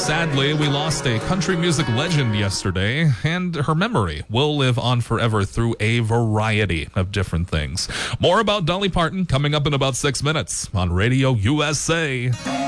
Sadly, we lost a country music legend yesterday, and her memory will live on forever through a variety of different things. More about Dolly Parton coming up in about 6 minutes on Radio USA.